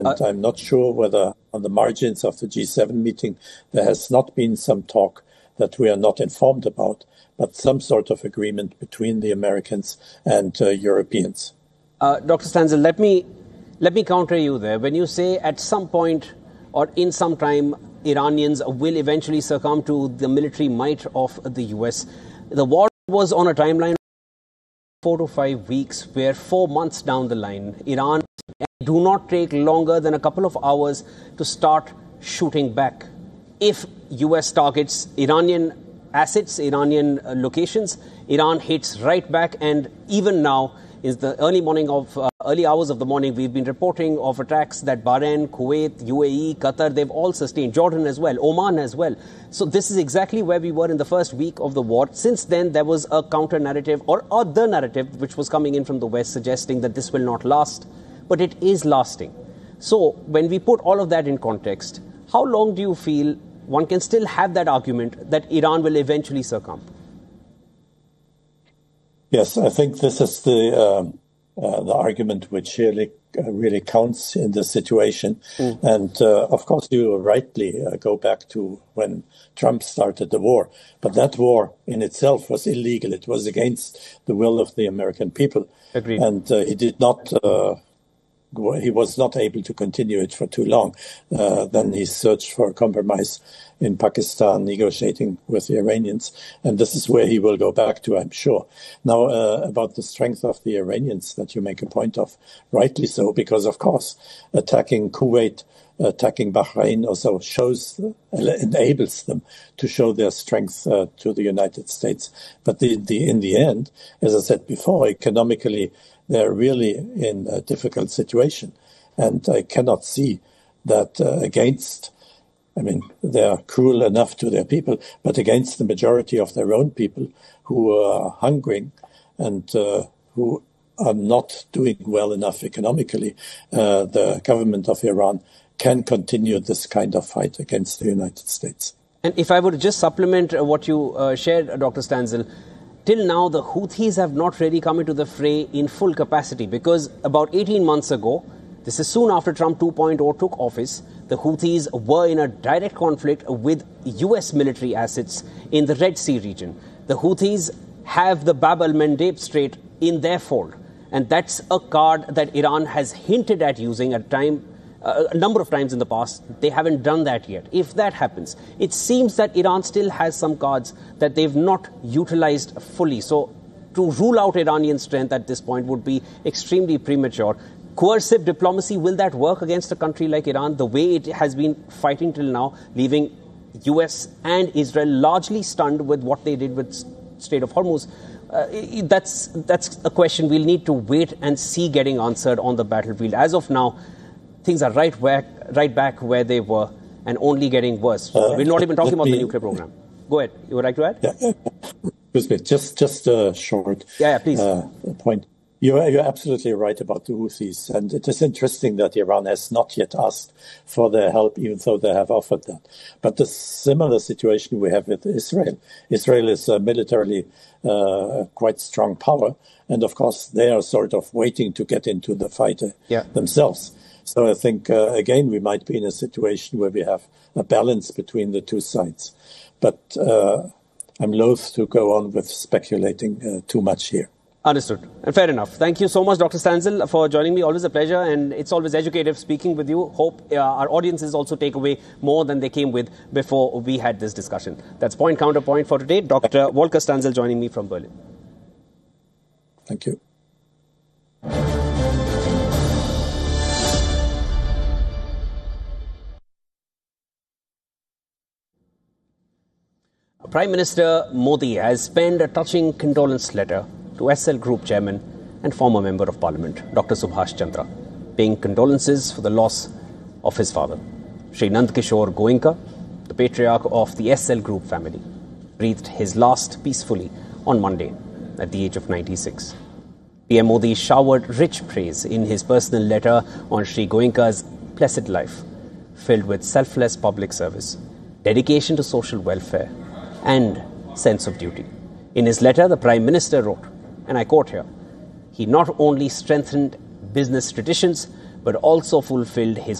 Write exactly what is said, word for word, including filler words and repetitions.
And uh, I'm not sure whether on the margins of the G seven meeting there has not been some talk that we are not informed about, but some sort of agreement between the Americans and uh, Europeans. Uh, Doctor Stansel, let me let me counter you there. When you say at some point or in some time Iranians will eventually succumb to the military might of the U S, the war was on a timeline of four to five weeks, where four months down the line, Iran do not take longer than a couple of hours to start shooting back. If U S targets Iranian assets, Iranian uh, locations, Iran hits right back. And even now, in the early morning of uh, early hours of the morning, we've been reporting of attacks that Bahrain, Kuwait, U A E, Qatar, they've all sustained, Jordan as well, Oman as well. So this is exactly where we were in the first week of the war. Since then, there was a counter narrative or, or the narrative which was coming in from the West suggesting that this will not last. But it is lasting. So when we put all of that in context, how long do you feel one can still have that argument that Iran will eventually succumb? Yes, I think this is the uh, uh, the argument which really uh, really counts in this situation. Mm. And uh, of course, you rightly uh, go back to when Trump started the war. But that war in itself was illegal. It was against the will of the American people. Agreed. And uh, he did not. Uh, He was not able to continue it for too long. Uh, then he searched for a compromise in Pakistan, negotiating with the Iranians. And this is where he will go back to, I'm sure. Now, uh, about the strength of the Iranians that you make a point of, rightly so, because, of course, attacking Kuwait, attacking Bahrain also shows, enables them to show their strength uh, to the United States. But the, the, in the end, as I said before, economically, they're really in a difficult situation. And I cannot see that uh, against, I mean, they're cruel enough to their people, but against the majority of their own people who are hungering and uh, who are not doing well enough economically, uh, the government of Iran can continue this kind of fight against the United States. And if I would just supplement what you uh, shared, Doctor Stansel, till now, the Houthis have not really come into the fray in full capacity, because about eighteen months ago, this is soon after Trump two point oh took office, the Houthis were in a direct conflict with U S military assets in the Red Sea region. The Houthis have the Bab el-Mandeb Strait in their fold, and that's a card that Iran has hinted at using at time Uh, a number of times in the past. They haven't done that yet. If that happens, it seems that Iran still has some cards that they've not utilized fully. So to rule out Iranian strength at this point would be extremely premature. Coercive diplomacy, will that work against a country like Iran, the way it has been fighting till now, leaving U S and Israel largely stunned with what they did with Strait of Hormuz? Uh, that's, that's a question we'll need to wait and see getting answered on the battlefield. As of now, things are right back, right back where they were, and only getting worse. Uh, We're not even talking about me, the nuclear program. Go ahead. You would like to add? Yeah. Excuse me. Just, just a short yeah, yeah, please. Uh, point. You're, you're absolutely right about the Houthis, and it is interesting that Iran has not yet asked for their help, even though they have offered that. But the similar situation we have with Israel. Israel is a militarily uh, quite strong power, and of course they are sort of waiting to get into the fight uh, yeah. themselves. So I think, uh, again, we might be in a situation where we have a balance between the two sides. But uh, I'm loath to go on with speculating uh, too much here. Understood. And fair enough. Thank you so much, Doctor Stansel, for joining me. Always a pleasure, and it's always educative speaking with you. Hope uh, our audiences also take away more than they came with before we had this discussion. That's point counterpoint for today. Doctor Volker Stansel joining me from Berlin. Thank you. Prime Minister Modi has penned a touching condolence letter to S L Group chairman and former member of parliament, Doctor Subhash Chandra, paying condolences for the loss of his father. Shri Nandkishore Goenka, the patriarch of the S L Group family, breathed his last peacefully on Monday at the age of ninety-six. P M Modi showered rich praise in his personal letter on Shri Goenka's placid life, filled with selfless public service, dedication to social welfare, and sense of duty. In his letter, the Prime Minister wrote, and I quote here, "He not only strengthened business traditions, but also fulfilled his